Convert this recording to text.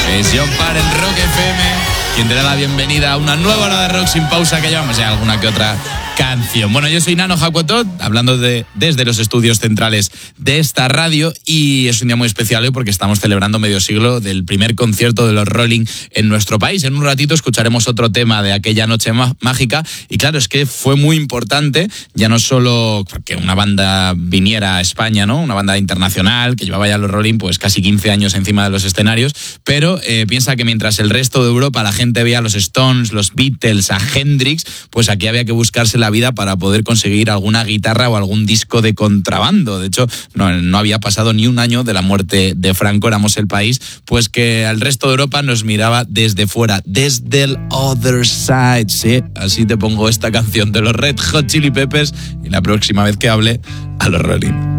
Es John Parr en Rock FM, quien te da la bienvenida a una nueva hora de rock sin pausa, que llevamos ya alguna que otra canción. Bueno, yo soy Nano Jacotot, hablando desde los estudios centrales de esta radio, y es un día muy especial hoy porque estamos celebrando medio siglo del primer concierto de los Rolling en nuestro país. En un ratito escucharemos otro tema de aquella noche mágica, y claro, es que fue muy importante, ya no solo que una banda viniera a España, ¿no? Una banda internacional que llevaba ya los Rolling pues casi 15 años encima de los escenarios, pero piensa que mientras el resto de Europa la gente veía a los Stones, los Beatles, a Hendrix, pues aquí había que buscarse la vida para poder conseguir alguna guitarra o algún disco de contrabando. De hecho, no había pasado ni un año de la muerte de Franco, éramos el país pues que al resto de Europa nos miraba desde fuera, desde el other side. Sí, así te pongo esta canción de los Red Hot Chili Peppers y la próxima vez que hable, a los Rolling.